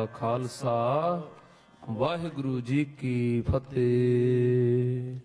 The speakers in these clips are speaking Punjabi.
ਕਾ ਖਾਲਸਾ, ਵਾਹਿਗੁਰੂ ਜੀ ਕੀ ਫਤਿਹ।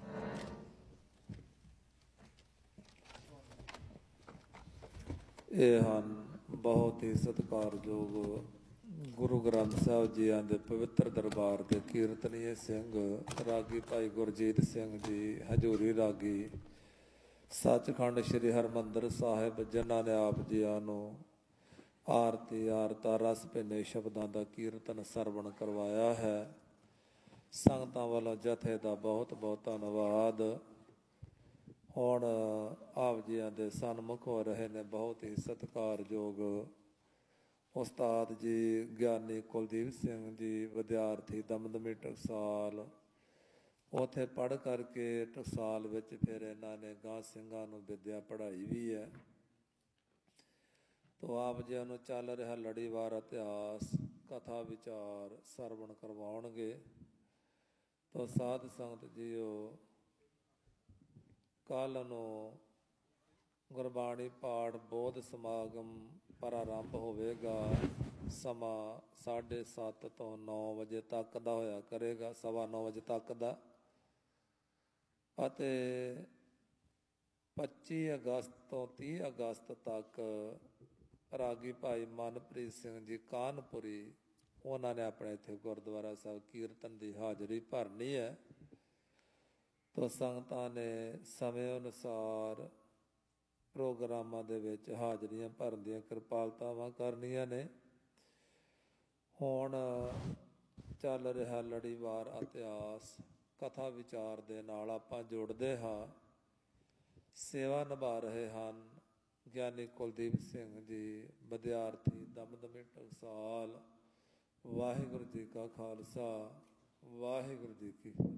ਇਹ ਹਨ ਬਹੁਤ ਹੀ ਸਤਿਕਾਰਯੋਗ ਗੁਰੂ ਗ੍ਰੰਥ ਸਾਹਿਬ ਜੀਆਂ ਦੇ ਪਵਿੱਤਰ ਦਰਬਾਰ ਦੇ ਕੀਰਤਨੀਏ ਸਿੰਘ ਰਾਗੀ ਭਾਈ ਗੁਰਜੀਤ ਸਿੰਘ ਜੀ ਹਜ਼ੂਰੀ ਰਾਗੀ ਸੱਚਖੰਡ ਸ੍ਰੀ ਹਰਿਮੰਦਰ ਸਾਹਿਬ, ਜਿਨ੍ਹਾਂ ਨੇ ਆਪ ਜੀਆਂ ਨੂੰ ਆਰਤੀ ਆਰਤਾ ਰਸ ਭਿੰਨੇ ਸ਼ਬਦਾਂ ਦਾ ਕੀਰਤਨ ਸਰਵਣ ਕਰਵਾਇਆ ਹੈ। ਸੰਗਤਾਂ ਵੱਲੋਂ ਜਥੇ ਦਾ ਬਹੁਤ ਬਹੁਤ ਧੰਨਵਾਦ। ਹੁਣ ਆਪ ਜੀਆਂ ਦੇ ਸਨਮੁਖ ਹੋ ਰਹੇ ਨੇ ਬਹੁਤ ਹੀ ਸਤਿਕਾਰਯੋਗ ਉਸਤਾਦ ਜੀ ਗਿਆਨੀ ਕੁਲਦੀਪ ਸਿੰਘ ਜੀ, ਵਿਦਿਆਰਥੀ ਦਮਦਮੀ ਟਕਸਾਲ। ਉੱਥੇ ਪੜ੍ਹ ਕਰਕੇ ਟਕਸਾਲ ਵਿੱਚ ਫਿਰ ਇਹਨਾਂ ਨੇ ਗਾਂ ਸਿੰਘਾਂ ਨੂੰ ਵਿੱਦਿਆ ਪੜ੍ਹਾਈ ਵੀ ਹੈ। ਤੋ ਆਪ ਜੀਆਂ ਨੂੰ ਚੱਲ ਰਿਹਾ ਲੜੀਵਾਰ ਇਤਿਹਾਸ ਕਥਾ ਵਿਚਾਰ ਸਰਵਣ ਕਰਵਾਉਣਗੇ। ਤੋ ਸਾਧ ਸੰਗਤ ਜੀਓ, ਕੱਲ੍ਹ ਨੂੰ ਗੁਰਬਾਣੀ ਪਾਠ ਬੋਧ ਸਮਾਗਮ ਪ੍ਰਾਰੰਭ ਹੋਵੇਗਾ। ਸਮਾਂ 7:30 ਤੋਂ 9 ਵਜੇ ਤੱਕ ਦਾ ਹੋਇਆ ਕਰੇਗਾ, 9:15 ਵਜੇ ਤੱਕ ਦਾ। ਅਤੇ 25 ਅਗਸਤ ਤੋਂ 30 ਅਗਸਤ ਤੱਕ ਰਾਗੀ ਭਾਈ ਮਨਪ੍ਰੀਤ ਸਿੰਘ ਜੀ ਕਾਨਪੁਰੀ, ਉਹਨਾਂ ਨੇ ਆਪਣੇ ਇੱਥੇ ਗੁਰਦੁਆਰਾ ਸਾਹਿਬ ਕੀਰਤਨ ਦੀ ਹਾਜ਼ਰੀ ਭਰਨੀ ਹੈ। ਤੋ ਸੰਗਤਾਂ ਨੇ ਸਮੇਂ ਅਨੁਸਾਰ ਪ੍ਰੋਗਰਾਮਾਂ ਦੇ ਵਿੱਚ ਹਾਜ਼ਰੀਆਂ ਭਰਨ ਦੀਆਂ ਕਿਰਪਾਲਤਾਵਾਂ ਕਰਨੀਆਂ ਨੇ। ਹੁਣ ਚੱਲ ਰਿਹਾ ਲੜੀਵਾਰ ਇਤਿਹਾਸ ਕਥਾ ਵਿਚਾਰ ਦੇ ਨਾਲ ਆਪਾਂ ਜੁੜਦੇ ਹਾਂ। ਸੇਵਾ ਨਿਭਾ ਰਹੇ ਹਨ ਗਿਆਨੀ ਕੁਲਦੀਪ ਸਿੰਘ ਜੀ, ਵਿਦਿਆਰਥੀ ਦਮਦਮੀ ਟਕਸਾਲ। ਵਾਹਿਗੁਰੂ ਜੀ ਕਾ ਖਾਲਸਾ, ਵਾਹਿਗੁਰੂ ਜੀ ਕੀ ਫਤਿਹ।